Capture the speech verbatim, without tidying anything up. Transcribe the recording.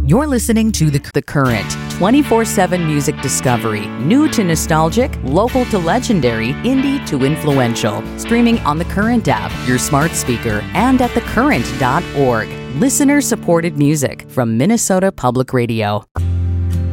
You're listening to The, the Current, twenty-four seven music discovery, new to nostalgic, local to legendary, indie to influential. Streaming on The Current app, your smart speaker, and at the current dot org. Listener-supported music from Minnesota Public Radio.